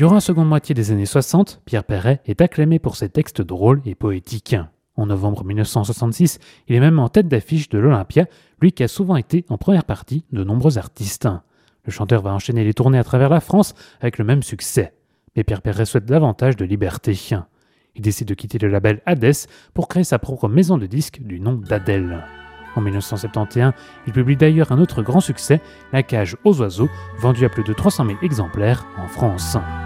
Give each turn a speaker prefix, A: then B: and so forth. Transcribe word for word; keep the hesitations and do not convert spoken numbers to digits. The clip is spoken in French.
A: Durant la seconde moitié des années soixante, Pierre Perret est acclamé pour ses textes drôles et poétiques. En novembre mille neuf cent soixante-six, il est même en tête d'affiche de l'Olympia, lui qui a souvent été en première partie de nombreux artistes. Le chanteur va enchaîner les tournées à travers la France avec le même succès. Mais Pierre Perret souhaite davantage de liberté. Il décide de quitter le label Hadès pour créer sa propre maison de disques du nom d'Adèle. En mille neuf cent soixante et onze, il publie d'ailleurs un autre grand succès, La cage aux oiseaux, vendu à plus de trois cent mille exemplaires en France.